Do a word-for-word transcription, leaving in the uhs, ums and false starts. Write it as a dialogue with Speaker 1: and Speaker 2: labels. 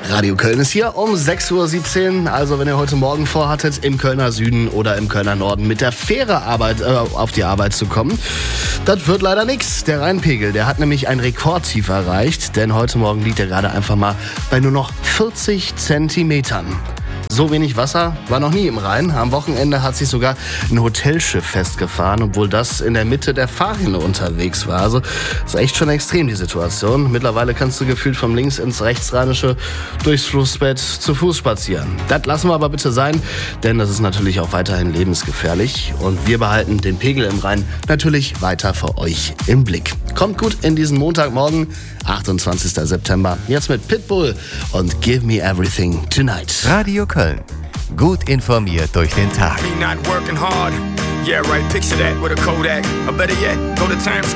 Speaker 1: Radio Köln ist hier um sechs Uhr siebzehn. Also wenn ihr heute Morgen vorhattet, im Kölner Süden oder im Kölner Norden mit der Fähre Arbeit, äh, auf die Arbeit zu kommen, das wird leider nichts. Der Rheinpegel, der hat nämlich ein Rekordtief erreicht, denn heute Morgen liegt er gerade einfach mal bei nur noch vierzig Zentimetern. So wenig Wasser war noch nie im Rhein. Am Wochenende hat sich sogar ein Hotelschiff festgefahren, obwohl das in der Mitte der Fahrrinne unterwegs war. Also ist echt schon extrem, die Situation. Mittlerweile kannst du gefühlt vom links ins rechtsrheinische durchs Flussbett zu Fuß spazieren. Das lassen wir aber bitte sein, denn das ist natürlich auch weiterhin lebensgefährlich. Und wir behalten den Pegel im Rhein natürlich weiter für euch im Blick. Kommt gut in diesen Montagmorgen, achtundzwanzigster September. Jetzt mit Pitbull und Give Me Everything Tonight.
Speaker 2: Radio Köln. Gut informiert durch den Tag.
Speaker 3: Me not working hard. Yeah, right. Picture that with a Kodak. Or better yet, go to Times